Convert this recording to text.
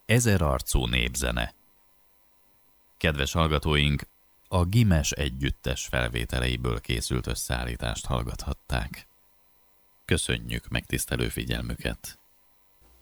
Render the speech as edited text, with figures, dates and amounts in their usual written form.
Ezerarcú népzene. Kedves hallgatóink, a Gimes együttes felvételeiből készült összeállítást hallgathatták. Köszönjük megtisztelő figyelmüket!